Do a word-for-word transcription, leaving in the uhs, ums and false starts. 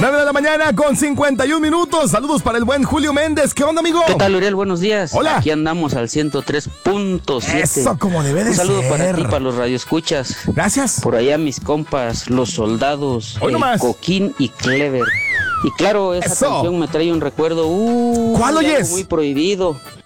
nueve de la mañana con cincuenta y un minutos. Saludos para el buen Julio Méndez. ¿Qué onda, amigo? ¿Qué tal, Uriel? Buenos días. Hola. Aquí andamos al ciento tres punto siete. Eso como debe de Un saludo ser. para ti, para los radioescuchas. Gracias. Por allá mis compas, los soldados, Hoy el nomás. Coquín y Clever. Y claro, esa Eso. canción me trae un recuerdo. Uh, ¿Cuál de algo oyes? muy prohibido.